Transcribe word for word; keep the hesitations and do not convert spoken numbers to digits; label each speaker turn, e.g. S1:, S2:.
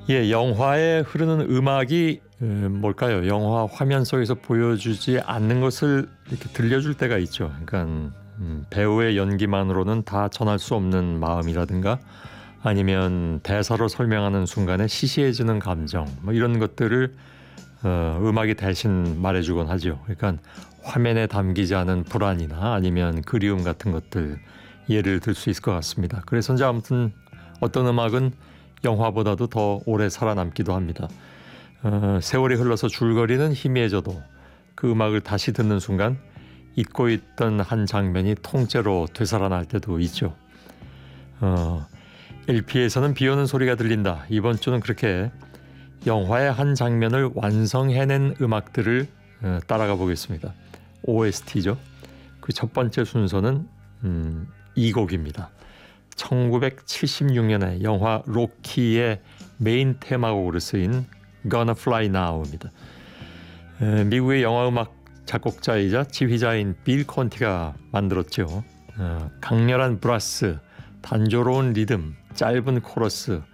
S1: 예, 영화에 흐르는 음악이 음, 뭘까요? 영화 화면 속에서 보여주지 않는 것을 이렇게 들려줄 때가 있죠. 그러니까 음, 배우의 연기만으로는 다 전할 수 없는 마음이라든가 아니면 대사로 설명하는 순간에 시시해지는 감정 뭐 이런 것들을 어, 음악이 대신 말해주곤 하죠. 그러니까 화면에 담기지 않은 불안이나 아니면 그리움 같은 것들 예를 들 수 있을 것 같습니다. 그래서 이제 아무튼 어떤 음악은 영화보다도 더 오래 살아남기도 합니다. 어, 세월이 흘러서 줄거리는 희미해져도 그 음악을 다시 듣는 순간 잊고 있던 한 장면이 통째로 되살아날 때도 있죠. 어, 엘피에서는 비 오는 소리가 들린다. 이번 주는 그렇게 영화의 한 장면을 완성해낸 음악들을 어, 따라가 보겠습니다. 오에스티죠. 그 첫 번째 순서는 음, 이 곡입니다. 천구백칠십육 년에 영화 로키의 메인 테마곡으로 쓰인 Gonna Fly Now입니다. 에, 미국의 영화음악 작곡자이자 지휘자인 빌 콘티가 만들었죠. 어, 강렬한 브라스, 단조로운 리듬, 짧은 코러스,